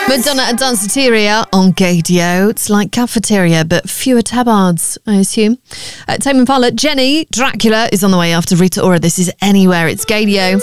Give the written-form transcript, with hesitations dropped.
Madonna at Danceteria on Gaydio. It's like cafeteria, but fewer tabards, I assume. Tame Impala, Jenny, Dracula is on the way after Rita Ora. This is Anywhere. It's Gaydio.